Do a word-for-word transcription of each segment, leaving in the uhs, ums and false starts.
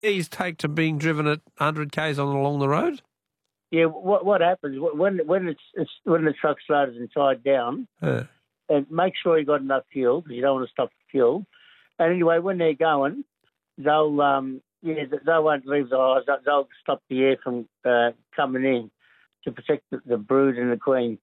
bees take to being driven at one hundred k's on along the road? Yeah, what what happens when when it's, it's when the truck's loaded and tied down, Yeah. and make sure you got enough fuel because you don't want to stop the fuel. And anyway, when they're going, they'll um yeah they won't leave the hives. They'll, they'll stop the air from uh, coming in to protect the, the brood and the queen.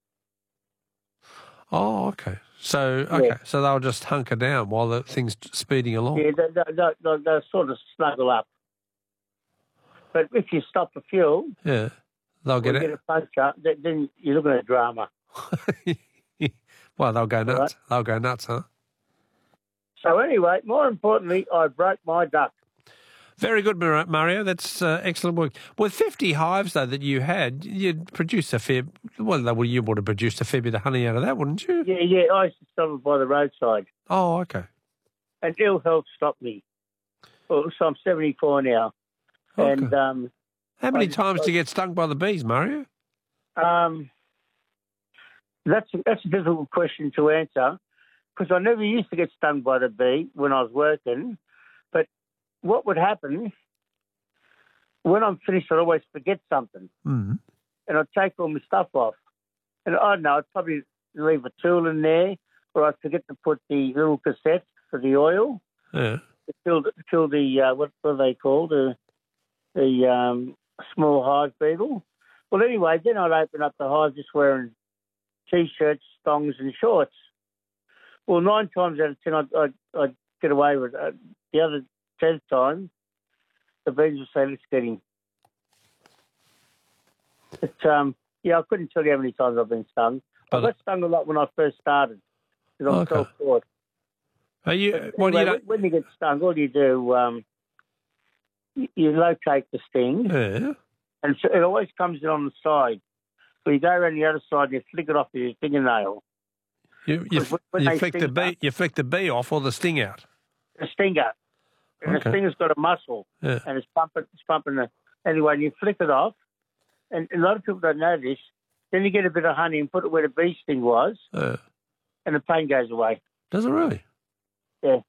Oh, okay. So okay, Yeah. so they'll just hunker down while the thing's speeding along. Yeah, they, they, they, they'll, they'll sort of snuggle up. But if you stop the fuel, Yeah, they'll get or it. get a puncture, then, then you're looking at drama. Well, they'll go nuts. Right. They'll go nuts, huh? So anyway, more importantly, I broke my duck. Very good, Mar- Mario. That's uh, excellent work. With fifty hives, though, that you had, you'd produce a fair... Well, well, you would have produced a fair bit of honey out of that, wouldn't you? Yeah, yeah, I used to stop it by the roadside. Oh, okay. And ill health stopped me. Well, so I'm seventy-four now. Okay. And um, How many I- times I- do you get stung by the bees, Mario? um, that's, that's a difficult question to answer because I never used to get stung by the bee when I was working. But what would happen, when I'm finished, I'd always forget something. Mm. And I'd take all my stuff off. And I don't know, I'd probably leave a tool in there, or I'd forget to put the little cassette for the oil Yeah. to kill the, kill the uh, what, what are they called, the, the um, small hive beetle. Well, anyway, then I'd open up the hive just wearing T-shirts, thongs and shorts. Well, nine times out of ten, I'd, I'd, I'd get away with it. Uh, the other tenth time, the bees would say, let's get him. But, um, yeah, I couldn't tell you how many times I've been stung. But- I got stung a lot when I first started because I'm Okay. self-taught. Are you... Anyway, Well, you when, don't... when you get stung, all you do, um, you, you locate the sting, Yeah. and so it always comes in on the side. So you go around the other side and you flick it off with your fingernail. You, you, When- when you they flick the sting bee, you flick the bee off or the sting out. The stinger. And Okay. the stinger's got a muscle, Yeah. and it's pumping, it's pumping the... Anyway, and you flick it off, and a lot of people don't know this, then you get a bit of honey and put it where the bee sting was, Uh, and the pain goes away. does it really? Yeah.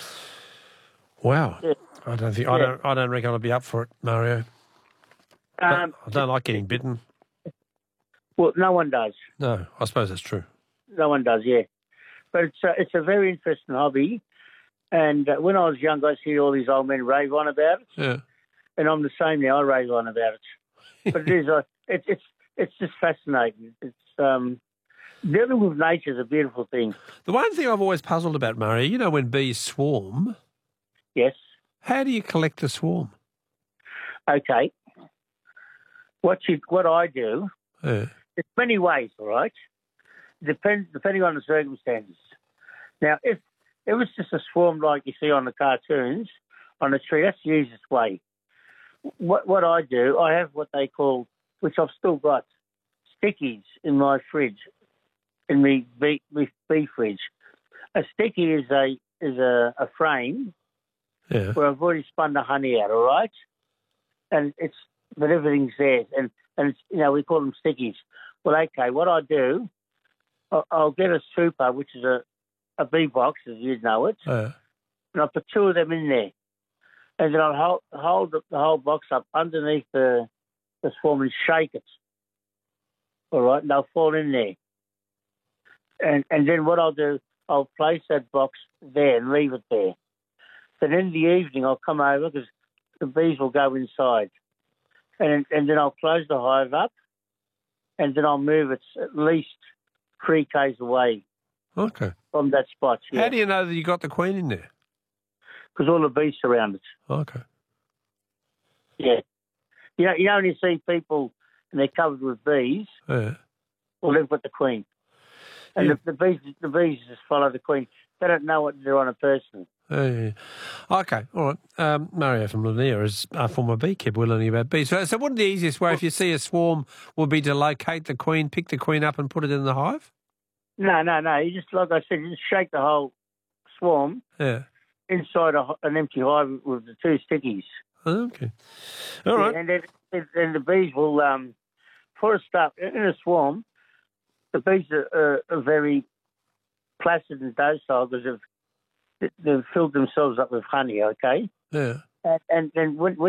Wow. Yeah. I don't think I Yeah. don't I don't reckon I'll be up for it, Mario. Um, I don't like getting bitten. well, no one does. No, I suppose that's true. No one does, yeah. But it's a, it's a very interesting hobby. And uh, when I was young, I used to hear all these old men rave on about it. Yeah. And I'm the same now. I rave on about it. But it is, uh, it, it's it's just fascinating. It's um, dealing with nature is a beautiful thing. The one thing I've always puzzled about, Mario, you know, when bees swarm, Yes. how do you collect the swarm? Okay. What you what I do, Yeah. there's many ways, all right? Depends depending on the circumstances. Now, if it was just a swarm like you see on the cartoons on a tree, that's the easiest way. What what I do, I have what they call, which I've still got, stickies in my fridge, in my bee, my bee fridge. A sticky is a is a, a frame Yeah. where I've already spun the honey out, all right? And it's, but everything's there. And, and it's, you know, we call them stickies. Well, okay, what I do, I'll, I'll get a super, which is a, a bee box, as you know it, Yeah. and I'll put two of them in there. And then I'll hold, hold the, the whole box up underneath the, the swarm and shake it. All right, and they'll fall in there. And, and then what I'll do, I'll place that box there and leave it there. Then in the evening, I'll come over because the bees will go inside. And, and then I'll close the hive up, and then I'll move it at least three k's away Okay. from that spot. How Yeah, do you know that you got the queen in there? because all the bees surround it. Okay. Yeah. You know, you know when you see people and they're covered with bees, Yeah. well, they've got the queen. And Yeah. the, the bees the bees just follow the queen. They don't know what to do on a person. Yeah, yeah, yeah. Okay, all right. Um, Mario from Lanier is a former beekeeper. We're learning about bees. So, so wouldn't the easiest way, if you see a swarm, would be to locate the queen, pick the queen up and put it in the hive? No, no, no. You just, like I said, you just shake the whole swarm Yeah. inside a, an empty hive with the two stickies. Okay. All right. And then and the bees will, um, for a start, in a swarm, the bees are, are, are very placid and docile because they've, they've filled themselves up with honey, okay? Yeah. And, and then when,